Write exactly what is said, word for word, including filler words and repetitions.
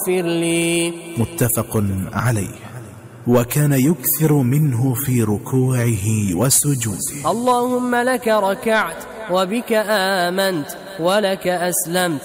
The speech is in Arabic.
لي. متفق عليه. وكان يكثر منه في ركوعه وسجوده. اللهم لك ركعت وبك آمنت ولك أسلمت